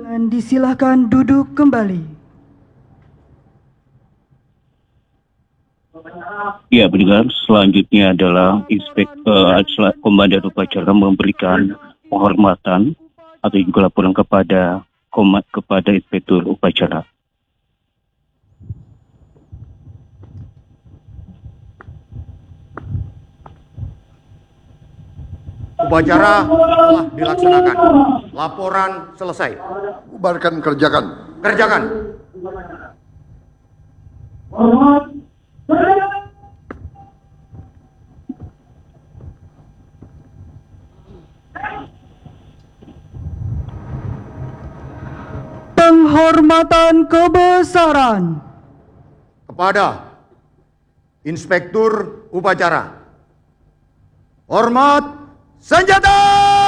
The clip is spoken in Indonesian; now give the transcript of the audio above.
Disilahkan duduk kembali. Ya, pendengar, selanjutnya adalah Komandan Upacara memberikan penghormatan atau juga laporan kepada Inspektur Upacara. Upacara telah dilaksanakan. Laporan selesai. Bubarkan, kerjakan. Kerjakan. Penghormatan kebesaran Kepada Inspektur Upacara. Hormat senjata!